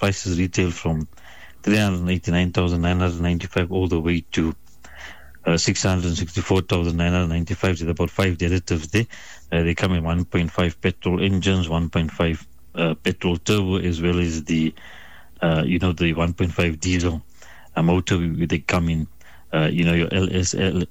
prices retail from 389,995 all the way to 664,995. There's about 5 derivatives there. They come in 1.5 petrol engines, 1.5 petrol turbo, as well as the the 1.5 diesel motor. They come in your LSL,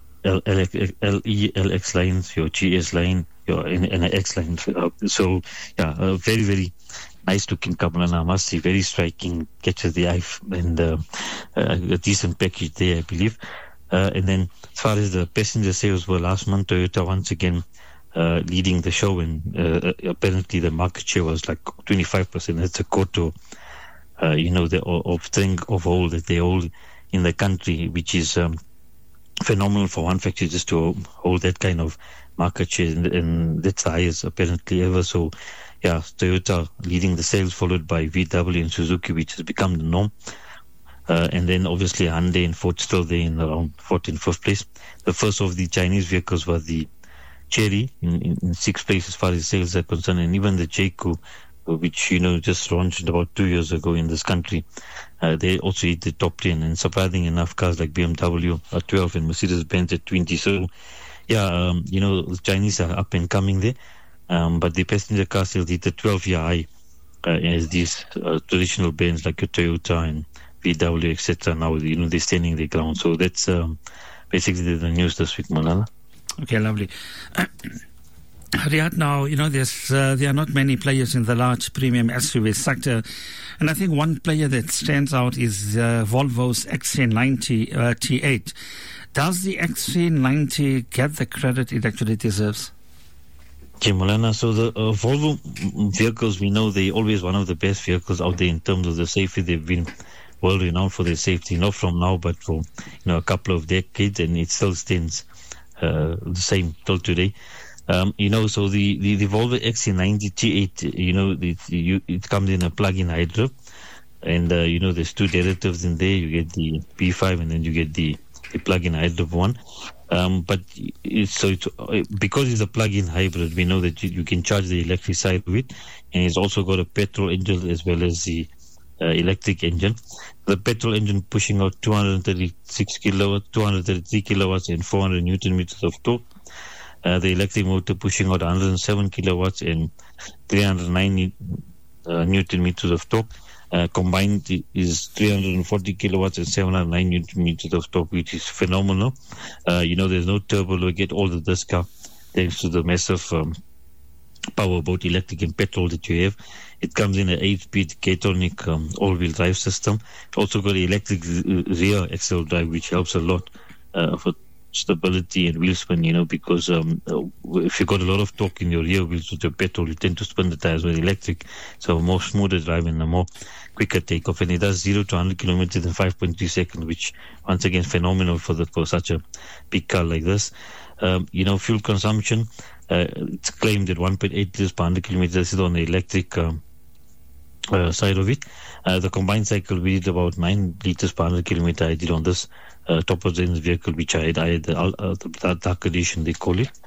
LX lines, your GS line, your NX lines. So very, very nice looking car, I must say, very striking, catches the eye, and a decent package there, I believe. And then as far as the passenger sales were last month, Toyota once again leading the show, and apparently the market share was like 25%. That's a quarter, of thing of all that they hold in the country, which is phenomenal for one factory just to hold that kind of market share, and that's the highest apparently ever. So Toyota leading the sales, followed by VW and Suzuki, which has become the norm. And then obviously Hyundai and Ford still there in around 4th and 5th place. The first of the Chinese vehicles was the Chery in 6th place as far as sales are concerned, and even the Jayco, which just launched about 2 years ago in this country, they also hit the top 10. And surprising enough, cars like BMW at 12 and Mercedes-Benz at 20. So the Chinese are up and coming there, but the passenger car sales hit the 12-year high as these traditional brands like Toyota and VW, etc. Now they're standing their ground. So that's basically the news this week, Malala. Okay, lovely. Riyadh, now, there are not many players in the large premium SUV sector, and I think one player that stands out is Volvo's XC90 T8. Does the XC90 get the credit it actually deserves? Okay, Malana, so the Volvo vehicles, we know they're always one of the best vehicles out there in terms of the safety. They've been well renowned for their safety, not from now, but for a couple of decades, and it still stands the same till today. So the Volvo XC90 T8, it comes in a plug-in hybrid, and there's 2 derivatives in there. You get the P5, and then you get the plug-in hybrid one. But it's because it's a plug-in hybrid, we know that you can charge the electric side of it, and it's also got a petrol engine as well as the electric engine. The petrol engine pushing out 233 kilowatts and 400 Newton meters of torque. The electric motor pushing out 107 kilowatts and 309 Newton meters of torque. Combined is 340 kilowatts and 709 Newton meters of torque, which is phenomenal. There's no turbo. We get all of this car thanks to the massive power, both electric and petrol, that you have. It comes in an 8-speed K-Tronic all-wheel drive system. It also got an electric rear axle drive, which helps a lot for stability and wheel spin, because if you got a lot of torque in your rear wheels with your petrol, you tend to spin the tires with electric. So a more smoother drive and a more quicker takeoff, and it does 0 to 100 kilometers in 5.3 seconds, which once again phenomenal for such a big car like this. Fuel consumption, it's claimed that 1.8 liters per 100 kilometers. This is on the electric side of it. The combined cycle, we did about 9 liters per 100 kilometer. I did on this top of the range vehicle, which I had the dark edition, they call it.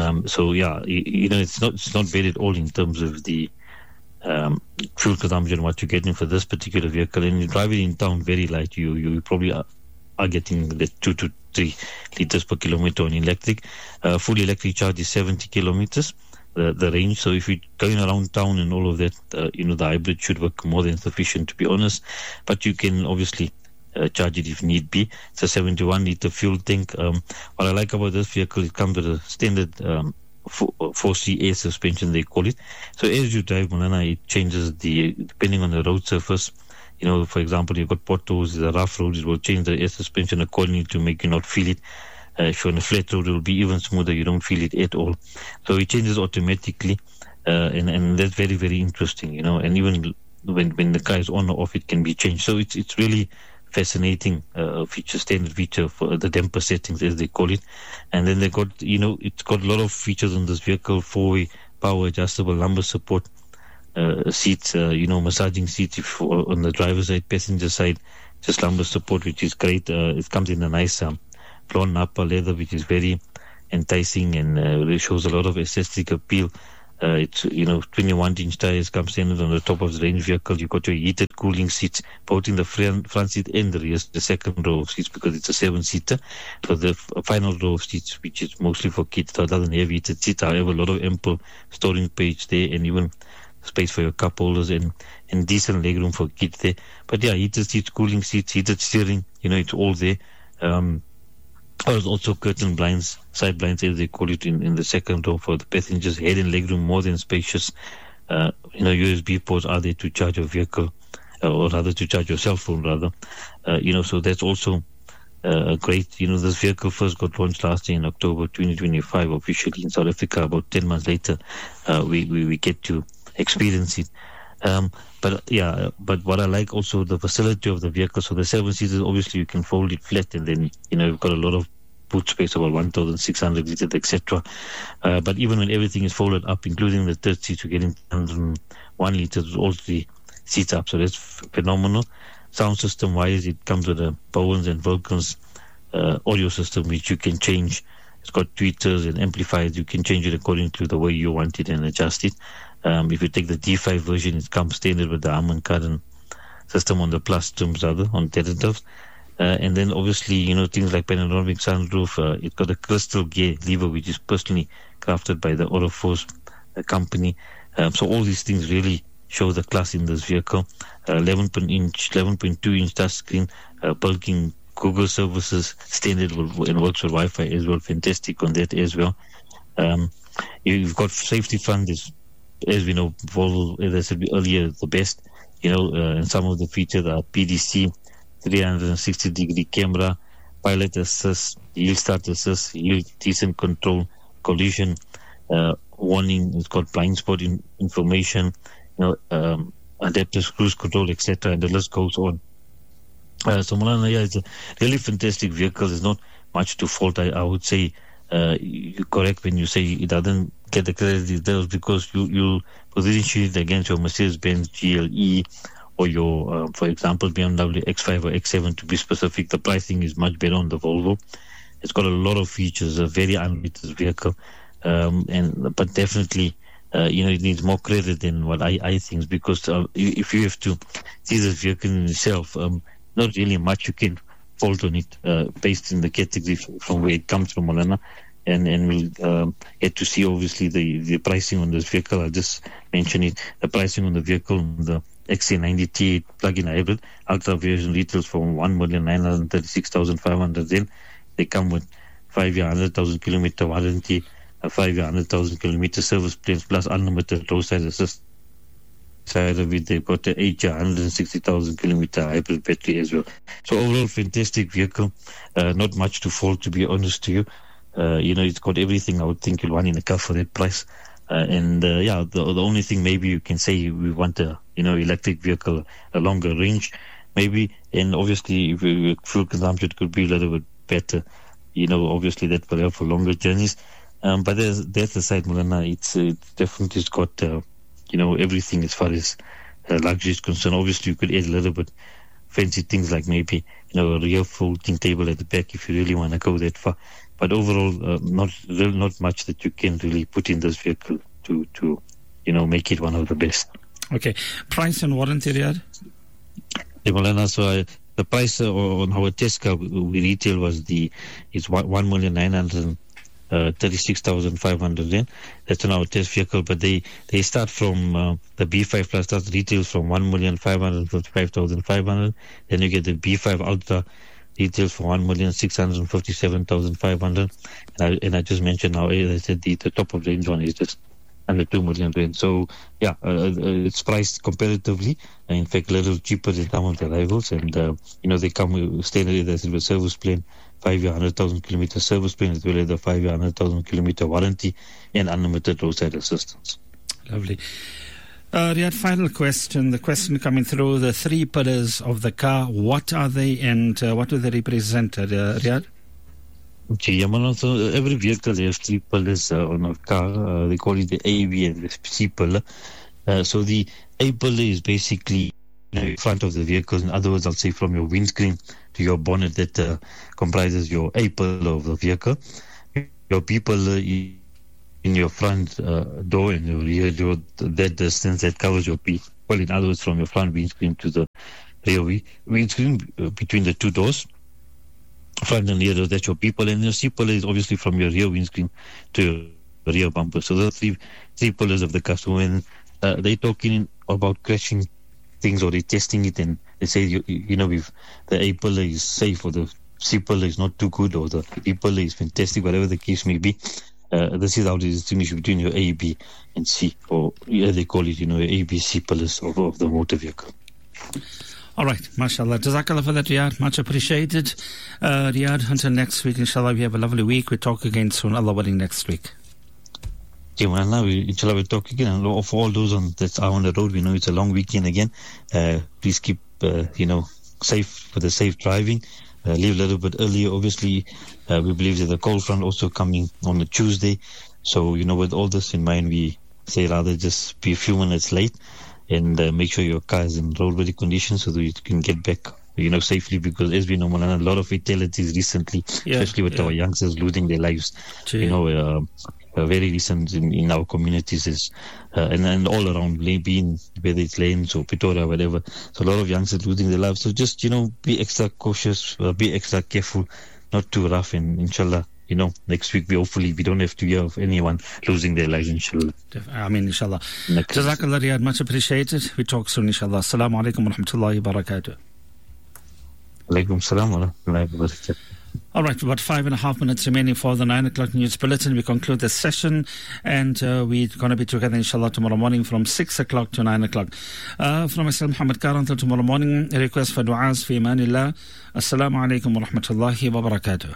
It's not bad at all in terms of the fuel consumption, what you're getting for this particular vehicle. And you drive it in town very light. You probably are getting the 2 to 3 liters per kilometer on electric. Full electric charge is 70 kilometers, the range. So if you're going around town and all of that, the hybrid should work more than sufficient, to be honest. But you can obviously charge it if need be. It's a 71 liter fuel tank. What I like about this vehicle, it comes with a standard 4CA suspension, they call it. So as you drive, Malana, it changes depending on the road surface. For example, you've got potholes, the rough roads, it will change the air suspension accordingly to make you not feel it. If you're on a flat road, it will be even smoother. You don't feel it at all. So it changes automatically, and that's very, very interesting, And even when the car is on or off, it can be changed. So it's really fascinating standard feature for the damper settings, as they call it. And then they got, it's got a lot of features on this vehicle: 4-way power adjustable lumbar support, seats, massaging seats if on the driver's side, passenger side, just lumbar support, which is great. It comes in a nice blonde upper leather, which is very enticing, and it shows a lot of aesthetic appeal. It's 21-inch tires come standard on the top of the range vehicle. You've got your heated cooling seats both in the front seat and the rear, the second row of seats, because it's a 7-seater. So the final row of seats, which is mostly for kids, doesn't have heated seats. However, a lot of ample storing space there, and even space for your cup holders, and decent legroom for kids there. But yeah, heated seats, cooling seats, heated steering, it's all there. There's also curtain blinds, side blinds as they call it, in the second row for the passengers. Head and legroom more than spacious. USB ports are there to charge your vehicle, or rather to charge your cell phone rather. So that's also great. This vehicle first got launched last year in October 2025 officially in South Africa. About 10 months later, we get to experience it. But what I like also, the facility of the vehicle. So the 7-seaters, obviously you can fold it flat, and then you've got a lot of boot space, about 1,600 liters, etc. But even when everything is folded up, including the third seat, you're getting 101 liters with all three seats up. So that's phenomenal. Sound system wise, it comes with a Bowens and Vulcans audio system, which you can change. It's got tweeters and amplifiers. You can change it according to the way you want it and adjust it. If you take the D5 version, it comes standard with the Harman Kardon system on the plus terms, rather, on tentatives. And then obviously, things like panoramic sunroof. It's got a crystal gear lever, which is personally crafted by the Autoforce company. So all these things really show the class in this vehicle. 11.2-inch touchscreen, bulking Google services standard, and works with Wi-Fi as well. Fantastic on that as well. You've got safety front, as we know, Volvo, as I said earlier, the best. And some of the features are PDC, 360-degree camera, pilot assist, yield start assist, yield descent control, collision warning. It's got blind spot information, adaptive cruise control, etc. And the list goes on. So Malana, it's a really fantastic vehicle. There's not much to fault. I would say you're correct when you say it doesn't get the credit it does, because you position it against your Mercedes-Benz GLE or your, for example, BMW X5 or X7 to be specific. The pricing is much better on the Volvo. It's got a lot of features, a very unlimited vehicle, but definitely, it needs more credit than what I think, because if you have to see this vehicle in itself, not really much you can fault on it, based in the category from where it comes from, Molana. And we'll get to see, obviously, the pricing on this vehicle. I'll just mention it. The pricing on the vehicle, the XC90 T8 plug-in hybrid ultra version, retails from 1,936,500. Then they come with 5-year 100,000 kilometer warranty, a 5-year 100,000 kilometer service plans, plus unlimited roadside assist. Side of it, they've got an 8-year 160,000 kilometer hybrid battery as well. So overall, fantastic vehicle. Not much to fault, to be honest to you. It's got everything I would think you'll want in a car for that price. The only thing maybe you can say, we want a electric vehicle, a longer range maybe, and obviously if fuel consumption could be a little bit better, obviously that will help for longer journeys. But that's the side, Mulana. It's definitely got everything as far as luxury is concerned. Obviously you could add a little bit fancy things like maybe a rear folding table at the back if you really want to go that far. But overall, not much that you can really put in this vehicle to make it one of the best. Okay, price and warranty, Riyadh? So the price on our test car we retail is 1,936,500 rand. That's on our test vehicle, but they start from the B5 Plus that retails from 1,555,500. Then you get the B5 Ultra, retails for 1,657,500, and I just mentioned now, as I said, the top of the range one is just under 2 million rand. So it's priced comparatively, in fact, a little cheaper than some of the rivals, and they come with standard as a service plan, 5-year 100,000 kilometer service plan, as well as the 5-year 100,000 kilometer warranty and unlimited roadside assistance. Lovely. Riyadh, final question. The question coming through, the 3 pillars of the car, what are they and what do they represent, Riyadh? Okay, so every vehicle has 3 pillars on a car. They call it the A, B, and the C pillar. So the A pillar is basically in front of the vehicle. In other words, I'll say from your windscreen to your bonnet, that comprises your A pillar of the vehicle. Your B pillar is in your front door and your rear door, that distance that covers your well, in other words, from your front windscreen to the rear windscreen, between the two doors, front and rear door, that's your people. And your C-pillar is obviously from your rear windscreen to your rear bumper. So the three pillars of the customer. When they're talking about crashing things or they're testing it and they say, if the A pillar is safe or the C pillar is not too good or the B pillar is fantastic, whatever the case may be, this is how to distinguish between your A, B and C, or they call it, A, B, C pillars of the motor vehicle. All right, mashallah. Jazakallah for that, Riyadh. Much appreciated. Riyadh, until next week, inshallah, we have a lovely week. We'll talk again soon, Allah willing, next week. Inshallah, we'll talk again. And for all those that are on the road, we know it's a long weekend again. Please keep, safe, for the safe driving. Leave a little bit earlier. Obviously, we believe that the cold front also coming on a Tuesday. So, with all this in mind, we say rather just be a few minutes late and make sure your car is in roadworthy condition so that you can get back, safely, because as we know, a lot of fatalities recently, especially with our youngsters losing their lives, very recent in our communities and all around, being whether it's Lanes or Pretoria, whatever. So a lot of youngsters losing their lives. So just, be extra cautious, be extra careful, not too rough, and inshallah, next week we don't have to hear of anyone losing their lives, inshallah. Inshallah. Jazakallah, Riyadh, much appreciated. We talk soon, inshallah. Assalamu alaikum wa rahmatullahi wa barakatuh. Alaikum salam wa rahmatullahi wa barakatuh. All right, about 5.5 minutes remaining for the 9 o'clock news bulletin. We conclude the session, and we're going to be together, inshallah, tomorrow morning from 6 o'clock to 9 o'clock. From myself, Muhammad Kar, until tomorrow morning, a request for du'as fi imanillah. Assalamu alaikum wa rahmatullahi wa barakatuh.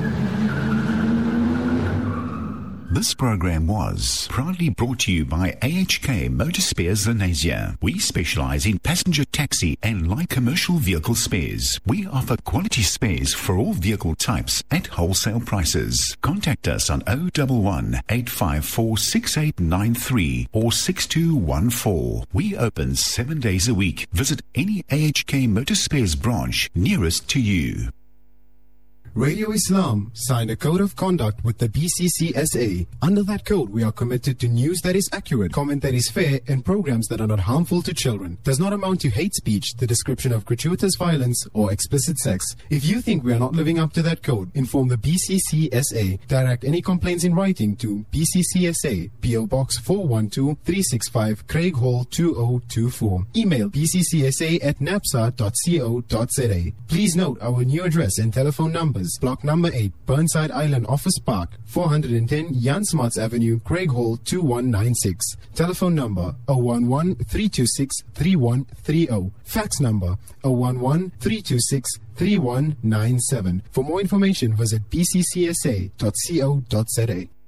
This program was proudly brought to you by AHK Motor Spares Lenasia. We specialize in passenger taxi and light commercial vehicle spares. We offer quality spares for all vehicle types at wholesale prices. Contact us on 011 854 6893 or 6214. We open 7 days a week. Visit any AHK Motor Spares branch nearest to you. Radio Islam signed a code of conduct with the BCCSA. Under that code, we are committed to news that is accurate, comment that is fair, and programs that are not harmful to children. Does not amount to hate speech, the description of gratuitous violence, or explicit sex. If you think we are not living up to that code, inform the BCCSA. Direct any complaints in writing to BCCSA, PO Box 412 365, Craig Hall 2024. Email bccsa@napsa.co.za. Please note our new address and telephone numbers. Block number 8, Burnside Island Office Park, 410 Jan Smarts Avenue, Craig Hall 2196. Telephone number 011-326-3130. Fax number 011-326-3197. For more information, visit bccsa.co.za.